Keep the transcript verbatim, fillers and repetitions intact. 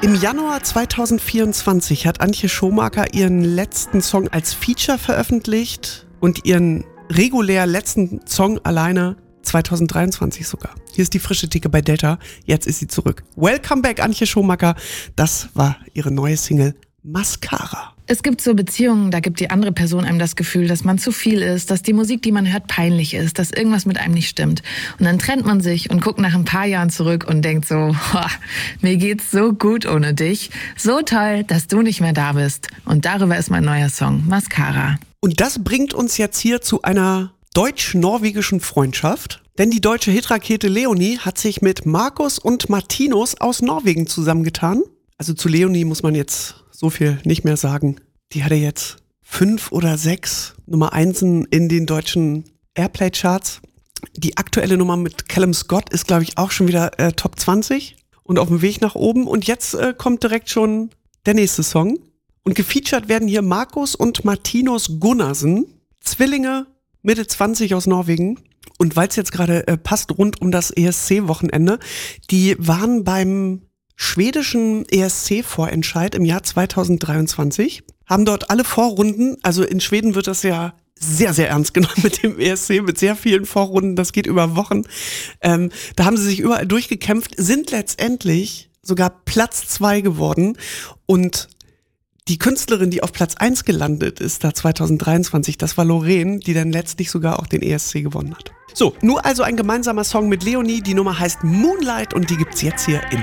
Im Januar zweitausendvierundzwanzig hat Antje Schumacher ihren letzten Song als Feature veröffentlicht und ihren regulär letzten Song alleine zweitausenddreiundzwanzig sogar. Hier ist die frische Theke bei Delta, jetzt ist sie zurück. Welcome back, Antje Schumacher. Das war ihre neue Single Mascara. Es gibt so Beziehungen, da gibt die andere Person einem das Gefühl, dass man zu viel ist, dass die Musik, die man hört, peinlich ist, dass irgendwas mit einem nicht stimmt. Und dann trennt man sich und guckt nach ein paar Jahren zurück und denkt so, mir geht's so gut ohne dich. So toll, dass du nicht mehr da bist. Und darüber ist mein neuer Song, Mascara. Und das bringt uns jetzt hier zu einer deutsch-norwegischen Freundschaft. Denn die deutsche Hitrakete Leonie hat sich mit Markus und Martinus aus Norwegen zusammengetan. Also zu Leonie muss man jetzt so viel nicht mehr sagen. Die hatte jetzt fünf oder sechs Nummer Einsen in den deutschen Airplay-Charts. Die aktuelle Nummer mit Callum Scott ist, glaube ich, auch schon wieder äh, Top zwanzig und auf dem Weg nach oben. Und jetzt äh, kommt direkt schon der nächste Song. Und gefeatured werden hier Markus und Martinus Gunnarsen, Zwillinge, Mitte zwanzig aus Norwegen. Und weil es jetzt gerade äh, passt, rund um das E S C-Wochenende, die waren beim schwedischen E S C-Vorentscheid im Jahr zweitausenddreiundzwanzig, haben dort alle Vorrunden, also in Schweden wird das ja sehr, sehr ernst genommen mit dem E S C, mit sehr vielen Vorrunden, das geht über Wochen. Ähm, da haben sie sich überall durchgekämpft, sind letztendlich sogar Platz zwei geworden und die Künstlerin, die auf Platz eins gelandet ist, da zweitausenddreiundzwanzig, das war Loreen, die dann letztlich sogar auch den E S C gewonnen hat. So, nur also ein gemeinsamer Song mit Leonie. Die Nummer heißt Moonlight und die gibt's jetzt hier in